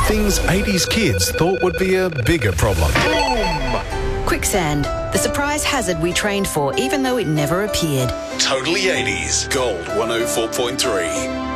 Things 80s kids thought would be a bigger problem. Quicksand, the surprise hazard we trained for even though it never appeared. Totally 80s. Gold 104.3.